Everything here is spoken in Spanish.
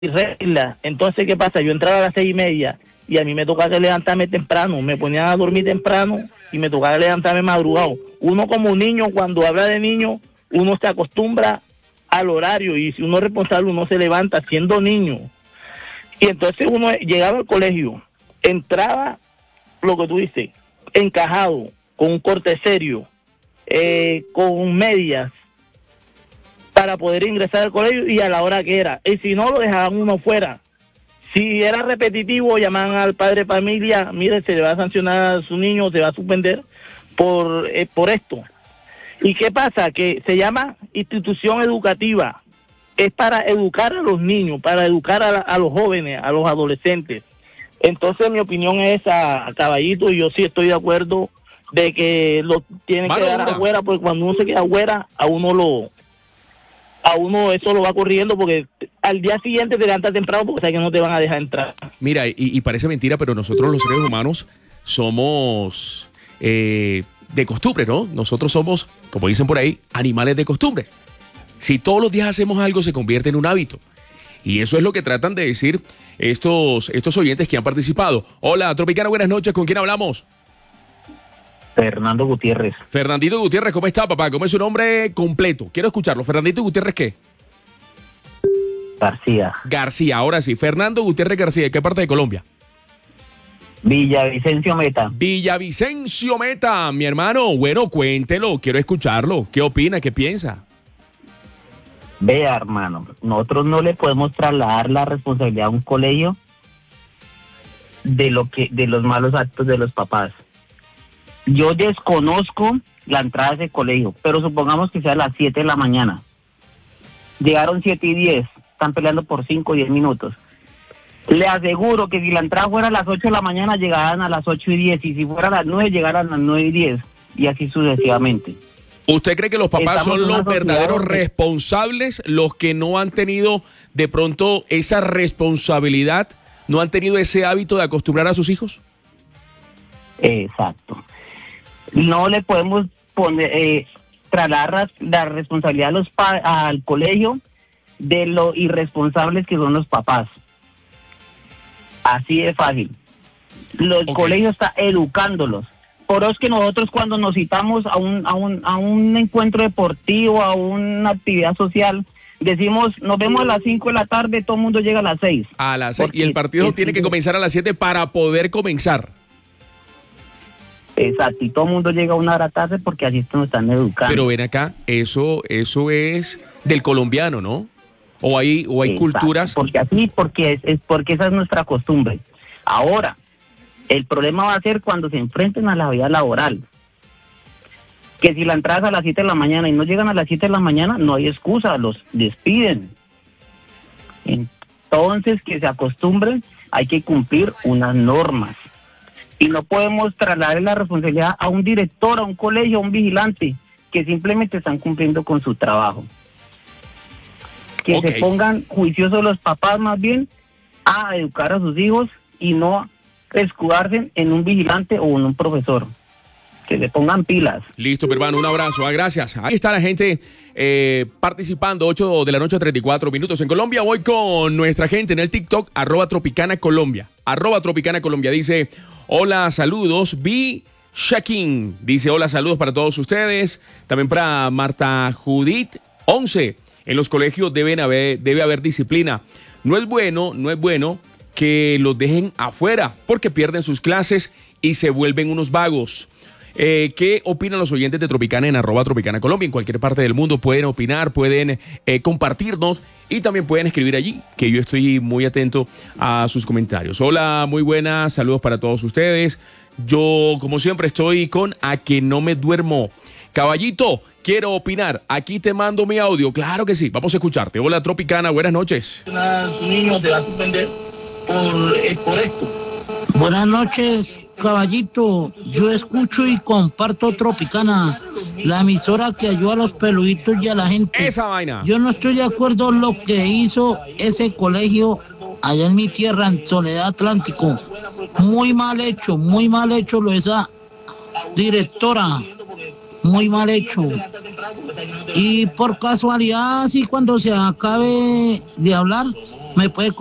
regla. Entonces, ¿qué pasa? Yo entraba a las 6:30 y a mí me tocaba levantarme temprano, me ponían a dormir temprano y me tocaba levantarme madrugado. Uno como niño, cuando habla de niño, uno se acostumbra al horario y si uno es responsable, uno se levanta siendo niño. Y entonces uno llegaba al colegio, entraba, lo que tú dices, encajado, con un corte serio, con medias, para poder ingresar al colegio y a la hora que era. Y si no, lo dejaban uno fuera. Si era repetitivo, llamaban al padre de familia, mire, se le va a sancionar a su niño, se va a suspender por esto. ¿Y qué pasa? Que se llama institución educativa. Es para educar a los niños, para educar a los jóvenes, a los adolescentes. Entonces, mi opinión es esa, Caballito, y yo sí estoy de acuerdo de que lo tienen que dar afuera, porque cuando uno se queda afuera, a uno eso lo va corriendo, porque al día siguiente te levantas temprano porque sabes que no te van a dejar entrar. Mira, y parece mentira, pero nosotros los seres humanos somos de costumbre, ¿no? Nosotros somos, como dicen por ahí, animales de costumbre. Si todos los días hacemos algo, se convierte en un hábito. Y eso es lo que tratan de decir estos oyentes que han participado. Hola, Tropicana, buenas noches. ¿Con quién hablamos? Fernando Gutiérrez. Fernandito Gutiérrez, ¿cómo está, papá? ¿Cómo es su nombre completo? Quiero escucharlo. ¿Fernandito Gutiérrez qué? García. García, ahora sí. Fernando Gutiérrez García, ¿de qué parte de Colombia? Villavicencio Meta. Villavicencio Meta, mi hermano. Bueno, cuéntelo, quiero escucharlo. ¿Qué opina? ¿Qué piensa? Vea, hermano, nosotros no le podemos trasladar la responsabilidad a un colegio de los malos actos de los papás. Yo desconozco la entrada de ese colegio, pero supongamos que sea a las 7 de la mañana. Llegaron 7:10, están peleando por 5 o 10 minutos. Le aseguro que si la entrada fuera a las 8 de la mañana, llegarán a las 8:10, y si fuera a las 9, llegarán a las 9:10, y así sucesivamente. ¿Usted cree que los papás son los verdaderos responsables, los que no han tenido de pronto esa responsabilidad, no han tenido ese hábito de acostumbrar a sus hijos? Exacto. No le podemos poner trasladar la responsabilidad al colegio de lo irresponsables que son los papás. Así de fácil. El colegio está educándolos. Por eso es que nosotros cuando nos citamos a un encuentro deportivo, a una actividad social, decimos, nos vemos a las 5 de la tarde, todo el mundo llega a las 6. A las 6, y el partido tiene que comenzar a las 7 para poder comenzar. Exacto, y todo el mundo llega a una hora tarde porque así nos están educando. Pero ven acá, eso es del colombiano, ¿no? O hay culturas... Porque esa es nuestra costumbre. Ahora, el problema va a ser cuando se enfrenten a la vida laboral. Que si la entrada es a las 7 de la mañana y no llegan a las 7 de la mañana, no hay excusa, los despiden. Entonces, que se acostumbren, hay que cumplir unas normas. Y no podemos trasladar la responsabilidad a un director, a un colegio, a un vigilante, que simplemente están cumpliendo con su trabajo. Que se pongan juiciosos los papás más bien a educar a sus hijos y no escudarse en un vigilante o en un profesor. Que se pongan pilas. Listo, mi hermano, un abrazo, gracias. Ahí está la gente participando, 8 de la noche, 34 minutos. En Colombia voy con nuestra gente en el TikTok, @TropicanaColombia. @TropicanaColombia dice, hola, saludos, Vi Shakin. Dice, hola, saludos para todos ustedes. También para Marta Judith, 11. En los colegios debe haber disciplina. No es bueno que los dejen afuera porque pierden sus clases y se vuelven unos vagos. ¿Qué opinan los oyentes de Tropicana en @TropicanaColombia? En cualquier parte del mundo pueden opinar, pueden compartirnos y también pueden escribir allí, que yo estoy muy atento a sus comentarios. Hola, muy buenas, saludos para todos ustedes. Yo, como siempre, estoy con A que no me duermo. Caballito, quiero opinar. Aquí te mando mi audio. Claro que sí, vamos a escucharte. Hola, Tropicana, buenas noches. Tu niño te va a suspender por esto. Buenas noches, Caballito. Yo escucho y comparto Tropicana, la emisora que ayuda a los peluditos y a la gente. Esa vaina. Yo no estoy de acuerdo en lo que hizo ese colegio allá en mi tierra, en Soledad Atlántico. Muy mal hecho lo de esa directora. Muy mal hecho. Y por casualidad, sí, cuando se acabe de hablar, me puede